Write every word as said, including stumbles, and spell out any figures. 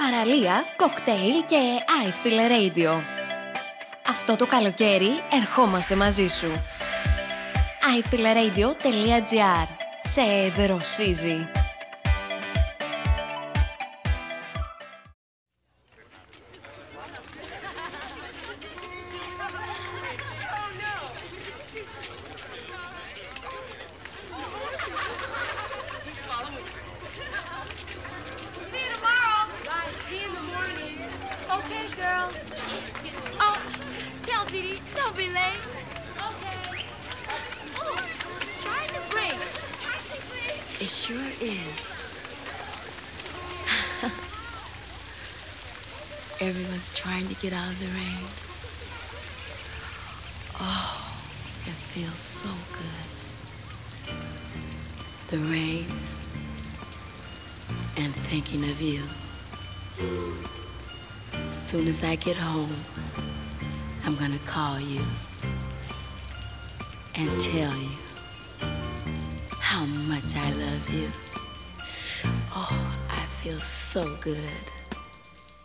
παραλία, κοκτέιλ και Άιφιλ Radio. Αυτό το καλοκαίρι ερχόμαστε μαζί σου. άιφιλ ρέιντιο τελεία τζι άρ. Σε δροσίζει. It sure is. Everyone's trying to get out of the rain. Oh, it feels so good. The rain and thinking of you. As soon as I get home, I'm gonna call you and tell you how much I love you. Oh, I feel so good.